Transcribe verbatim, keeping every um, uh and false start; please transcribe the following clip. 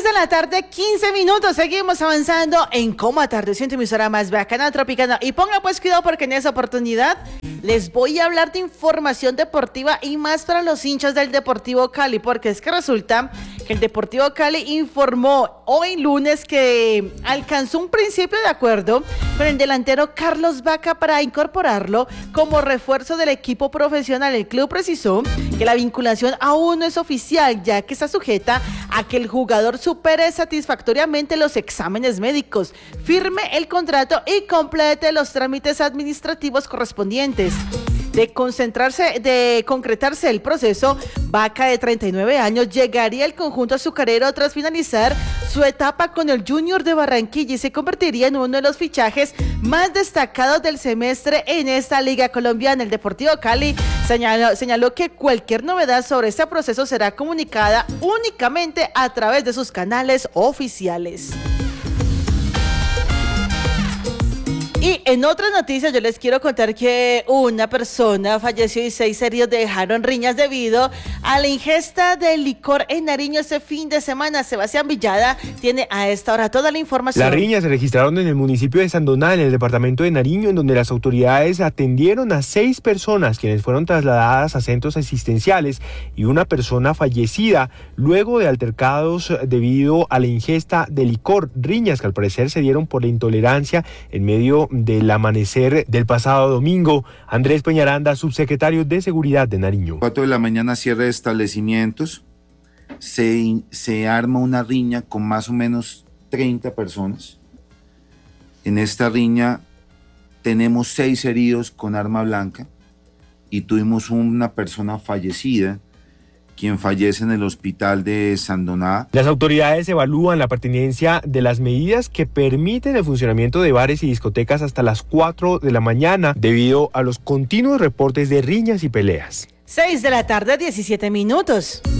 de la tarde, quince minutos. Seguimos avanzando en Cómo Atardeció en tu emisora más bacana, Tropicana. Y ponga pues cuidado porque en esa oportunidad les voy a hablar de información deportiva y más para los hinchas del Deportivo Cali, porque es que resulta que el Deportivo Cali informó hoy lunes que alcanzó un principio de acuerdo con el delantero Carlos Vaca para incorporarlo como refuerzo del equipo profesional. El club precisó que la vinculación aún no es oficial, ya que está sujeta a que el jugador supere satisfactoriamente los exámenes médicos, firme el contrato y complete los trámites administrativos correspondientes. De concentrarse, de concretarse el proceso, Vaca, de treinta y nueve años, llegaría al conjunto azucarero tras finalizar su etapa con el Junior de Barranquilla y se convertiría en uno de los fichajes más destacados del semestre en esta liga colombiana. El Deportivo Cali señaló, señaló que cualquier novedad sobre este proceso será comunicada únicamente a través de sus canales oficiales. Y en otras noticias yo les quiero contar que una persona falleció y seis heridos dejaron riñas debido a la ingesta de licor en Nariño este fin de semana. Sebastián Villada tiene a esta hora toda la información. Las riñas se registraron en el municipio de Sandoná, en el departamento de Nariño, en donde las autoridades atendieron a seis personas quienes fueron trasladadas a centros asistenciales y una persona fallecida luego de altercados debido a la ingesta de licor. Riñas que al parecer se dieron por la intolerancia en medio del amanecer del pasado domingo. Andrés Peñaranda, subsecretario de Seguridad de Nariño. cuatro de la mañana, cierre de establecimientos, se, se arma una riña con más o menos treinta personas. En esta riña tenemos seis heridos con arma blanca y tuvimos una persona fallecida, quien fallece en el hospital de Sandoná. Las autoridades evalúan la pertinencia de las medidas que permiten el funcionamiento de bares y discotecas hasta las cuatro de la mañana debido a los continuos reportes de riñas y peleas. seis de la tarde, diecisiete minutos.